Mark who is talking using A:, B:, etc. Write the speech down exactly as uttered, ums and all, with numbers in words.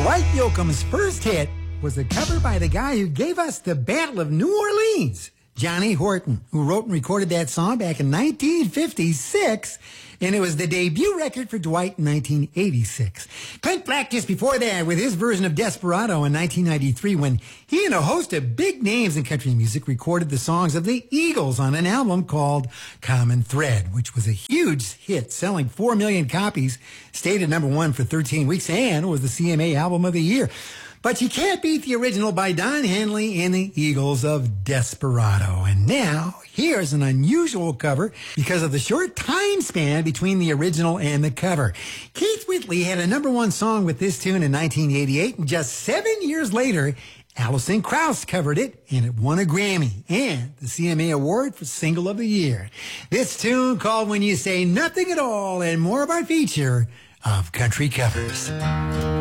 A: Dwight Yoakam's first hit was a cover by the guy who gave us the Battle of New Orleans, Johnny Horton, who wrote and recorded that song back in nineteen fifty-six, and it was the debut record for Dwight in nineteen eighty-six. Clint Black just before that with his version of Desperado in nineteen ninety-three, when he and a host of big names in country music recorded the songs of the Eagles on an album called Common Thread, which was a huge hit, selling four million copies, stayed at number one for thirteen weeks, and was the C M A Album of the Year. But you can't beat the original by Don Henley and the Eagles of Desperado. And now, here's an unusual cover because of the short time span between the original and the cover. Keith Whitley had a number one song with this tune in nineteen eighty-eight, and just seven years later, Alison Krauss covered it, and it won a Grammy and the C M A Award for Single of the Year. This tune called When You Say Nothing at All, and more of our feature of country covers.